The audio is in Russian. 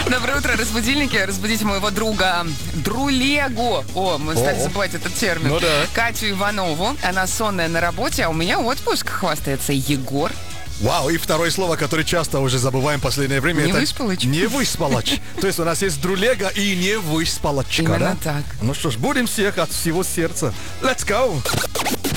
Доброе утро, разбудильники. Разбудите моего друга Друлегу. Мы стали забывать этот термин. Ну да. Катю Иванову. Она сонная на работе, а у меня отпуск, хвастается Егор. Вау, и второе слово, которое часто уже забываем в последнее время. Не это выспалыч. Не выспалач. То есть у нас есть друлега и не выспалочка, Именно да? так. Ну что ж, будем всех от всего сердца. Let's go!